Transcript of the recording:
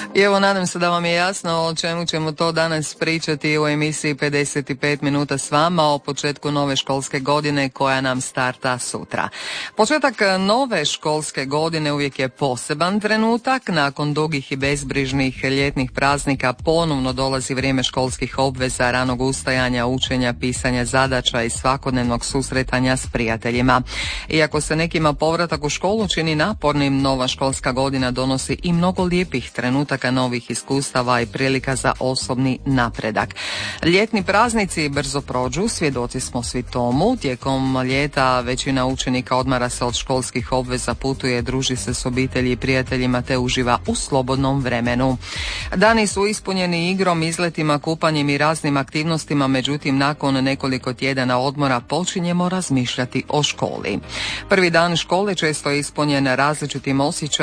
I evo, nadam se da vam je jasno o čemu ćemo to danas pričati u emisiji 55 minuta s vama o početku nove školske godine koja nam starta sutra. Početak nove školske godine uvijek je poseban trenutak. Nakon dugih i bezbrižnih ljetnih praznika ponovno dolazi vrijeme školskih obveza, ranog ustajanja, učenja, pisanja zadaća i svakodnevnog susretanja s prijateljima. Iako se nekima povratak u školu čini napornim, nova školska godina donosi i mnogo lijepih trenutaka, novih iskustava i prilika za osobni napredak. Ljetni praznici brzo prođu, svjedoci smo svi tomu. Tijekom ljeta većina učenika odmara se od školskih obveza, putuje, druži se s obitelji i prijateljima te uživa u slobodnom vremenu. Dani su ispunjeni igrom, izletima, kupanjem i raznim aktivnostima, međutim nakon nekoliko tjedana odmora počinjemo razmišljati o školi. Prvi dan škole često je ispunjen različitim osjećajima